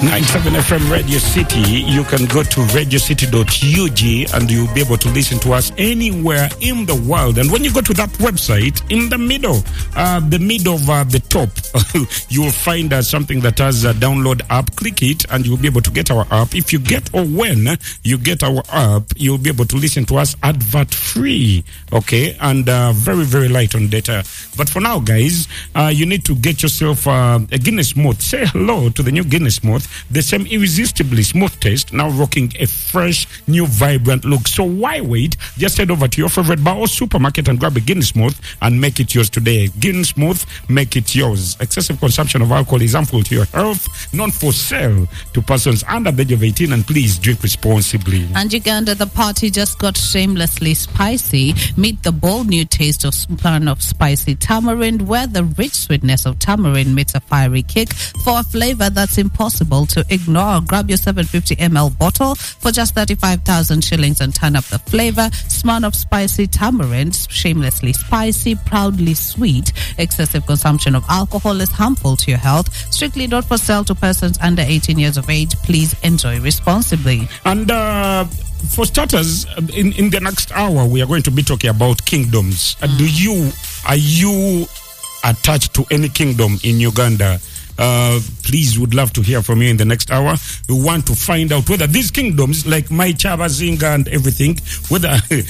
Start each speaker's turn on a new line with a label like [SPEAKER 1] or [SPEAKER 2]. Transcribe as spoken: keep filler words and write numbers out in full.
[SPEAKER 1] ninety-seven F M Radio City. You can go to radio city dot u g and you'll be able to listen to us anywhere in the world. And when you go to that website, in the middle, uh, the middle of uh, the top, you will find uh, something that has a download app. Click it and you'll be able to get our app. If you get or when you get our app, you'll be able to listen to us advert free. Okay, and uh, very, very light on data. But for now, guys, uh, you need to get yourself uh, a Guinness Smooth. Say hello to the new Guinness Smooth. The same irresistibly smooth taste, now rocking a fresh, new, vibrant look. So why wait? Just head over to your favorite bar or supermarket and grab a Guinness Smooth and make it yours today. Guinness Smooth, make it yours. Excessive consumption of alcohol is harmful to your health, not for sale to persons under the age of eighteen, and please drink responsibly.
[SPEAKER 2] And Uganda, the party just got shamelessly spicy. Meet the bold new taste of Smirnoff of spicy tamarind, where the rich sweetness of tamarind meets a fiery kick for a flavor that's impossible to ignore. Grab your seven hundred fifty milliliter bottle for just thirty-five thousand shillings and turn up the flavor. Smirnoff spicy tamarind, shamelessly spicy, proudly sweet. Excessive consumption of alcohol is harmful to your health. Strictly not for sale to persons under eighteen years of age. Please enjoy responsibly.
[SPEAKER 1] And uh for starters, in, in the next hour, we are going to be talking about kingdoms. Mm. Uh, do you, are you attached to any kingdom in Uganda? Uh, please, would love to hear from you in the next hour. We want to find out whether these kingdoms, like Maichaba, Zinga and everything, whether